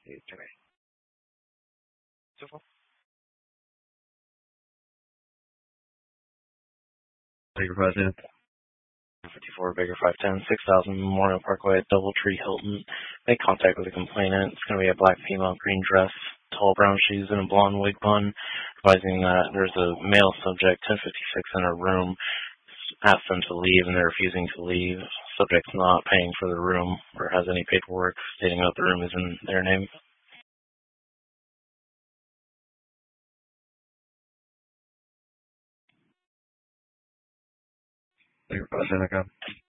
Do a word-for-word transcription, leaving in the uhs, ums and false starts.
today. So far, Baker President. fifty-four Baker five ten, six thousand Memorial Parkway at Doubletree, Hilton. Make contact with the complainant. It's going to be a black female, green dress, tall brown shoes, and a blonde wig bun. Advising that there's a male subject, ten fifty-six, in her room. Asked them to leave, and they're refusing to leave. Subject's not paying for the room or has any paperwork stating that the room is in their name. Baker President again.